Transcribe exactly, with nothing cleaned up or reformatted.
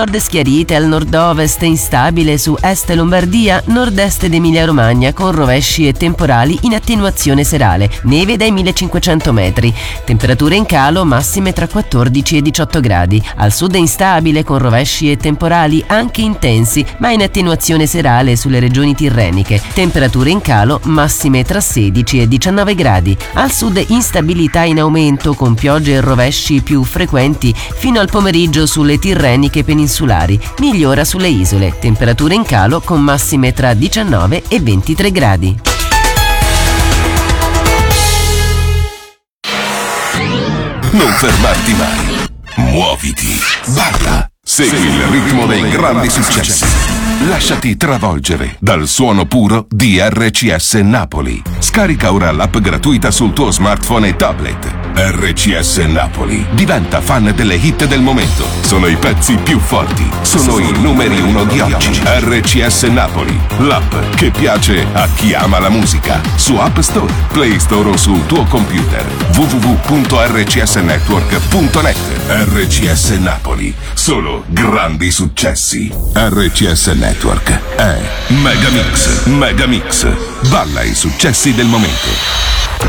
nord schiarite, al nord-ovest instabile su est Lombardia, nord-est ed Emilia-Romagna con rovesci e temporali in attenuazione serale, neve dai millecinquecento metri, temperature in calo massime tra quattordici e diciotto gradi. Al sud instabile con rovesci e temporali anche intensi, ma in attenuazione serale sulle regioni tirreniche, temperature in calo massime tra sedici e diciannove gradi. Al sud instabilità in aumento con piogge e rovesci più frequenti fino al pomeriggio sulle tirreniche peninsulari, migliora sulle isole, temperature in calo con massime tra diciannove e ventitré gradi. Non fermarti mai, muoviti, balla, segui il ritmo dei grandi successi. Lasciati travolgere dal suono puro di R C S Napoli. Scarica ora l'app gratuita sul tuo smartphone e tablet. R C S Napoli. Diventa fan delle hit del momento. Sono i pezzi più forti. Sono i numeri uno di oggi. R C S Napoli. L'app che piace a chi ama la musica. Su App Store, Play Store o sul tuo computer. w w w punto r c s network punto net. R C S Napoli. Solo grandi successi. R C S Network è Megamix. Megamix. Balla i successi del momento.